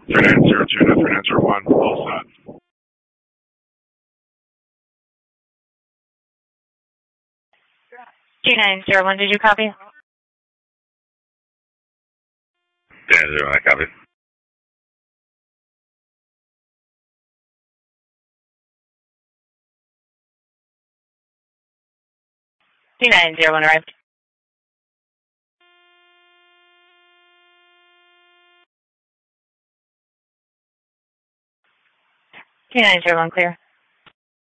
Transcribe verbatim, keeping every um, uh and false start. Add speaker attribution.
Speaker 1: three nine zero two to three nine zero one, all set.
Speaker 2: two nine zero one, did you copy?
Speaker 1: three nine zero, I copy.
Speaker 2: two nine zero one arrived. two nine zero one clear.